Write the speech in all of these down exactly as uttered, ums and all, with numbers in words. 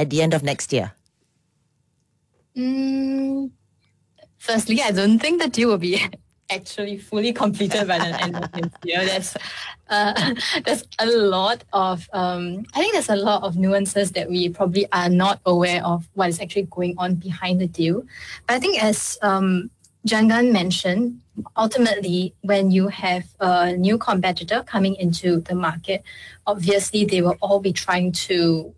at the end of next year? Mm, firstly, I don't think the deal will be actually fully completed by the end of this year. There's, uh, there's a lot of, um, I think there's a lot of nuances that we probably are not aware of what is actually going on behind the deal. But I think as um, Jangan mentioned, ultimately, when you have a new competitor coming into the market, obviously they will all be trying to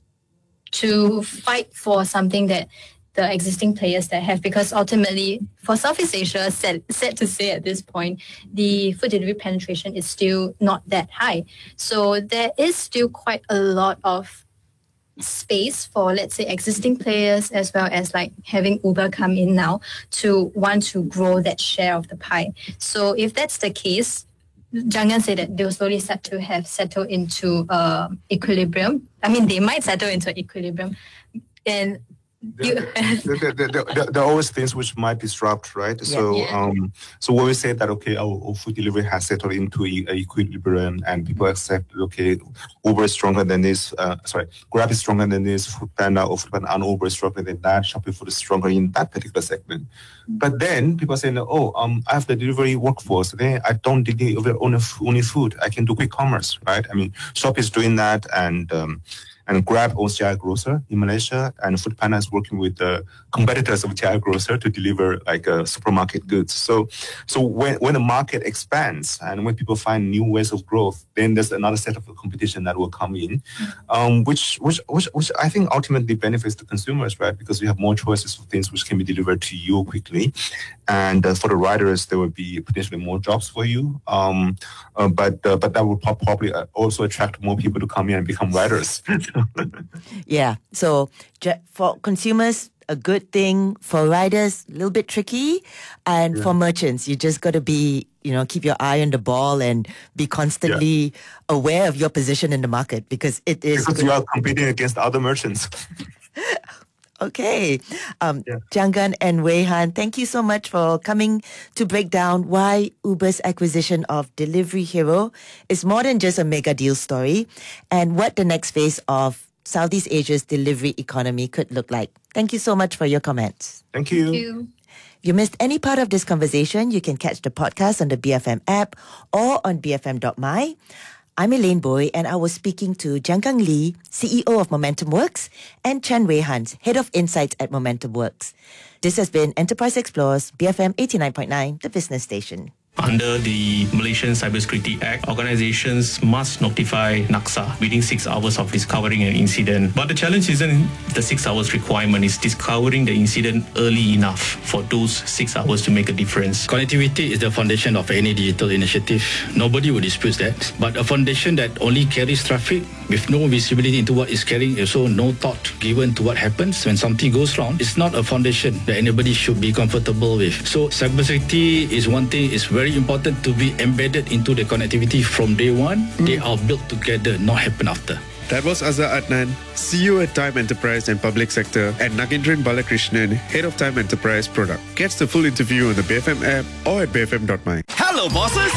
to fight for something that the existing players that have, because ultimately for Southeast Asia, sad, sad to say at this point, the food delivery penetration is still not that high. So there is still quite a lot of space for, let's say, existing players, as well as like having Uber come in now to want to grow that share of the pie. So if that's the case, Jangan said that they will slowly start to have settled into uh, equilibrium. I mean, they might settle into equilibrium. And There, there, there, there, there, there are always things which might disrupt, right? Yeah. So, yeah. um, so when we say that, okay, our, our food delivery has settled into e- equilibrium, and people accept, okay, Uber is stronger than this. Uh, sorry, Grab is stronger than this. Foodpanda or Foodpanda and Uber is stronger than that. Shopee Food is stronger in that particular segment. Mm-hmm. But then people say, oh, um, I have the delivery workforce. Then I don't deliver only only food. I can do quick commerce, right? I mean, Shopee is doing that, and um, And Grab owns Jaya Grocer in Malaysia, and Foodpanda is working with the competitors of Jaya Grocer to deliver like uh, supermarket goods. So, so when when the market expands and when people find new ways of growth, then there's another set of competition that will come in, um, which which which which I think ultimately benefits the consumers, right? Because you have more choices of things which can be delivered to you quickly, and uh, for the riders, there will be potentially more jobs for you. Um, uh, but uh, but that will probably also attract more people to come in and become riders. Yeah. So for consumers, a good thing. For riders, a little bit tricky. And yeah. for merchants, you just got to be, you know, keep your eye on the ball and be constantly yeah. aware of your position in the market, because it is... Because you are competing against other merchants. Okay. Um, yeah. Jangan and Wei Han, thank you so much for coming to break down why Uber's acquisition of Delivery Hero is more than just a mega deal story, and what the next phase of Southeast Asia's delivery economy could look like. Thank you so much for your comments. Thank you. Thank you. If you missed any part of this conversation, you can catch the podcast on the B F M app or on b f m dot m y. I'm Elaine Boy, and I was speaking to Jangan Lee, C E O of Momentum Works, and Chen Wei Han, Head of Insights at Momentum Works. This has been Enterprise Explores, B F M eighty-nine point nine, the business station. Under the Malaysian Cybersecurity Act, organizations must notify NACSA within six hours of discovering an incident. But the challenge isn't the six hours requirement, it's discovering the incident early enough for those six hours to make a difference. Connectivity is the foundation of any digital initiative. Nobody would dispute that. But a foundation that only carries traffic with no visibility into what is carrying, also no thought given to what happens when something goes wrong, it's not a foundation that anybody should be comfortable with. So cybersecurity is one thing, it's very important to be embedded into the connectivity from day one. Mm. They are built together, not happen after. That was Azhar Adnan, C E O at Time Enterprise and Public Sector, and Nagendran Balakrishnan, Head of Time Enterprise Product. Catch the full interview on the B F M app or at b f m dot m y. Hello, bosses!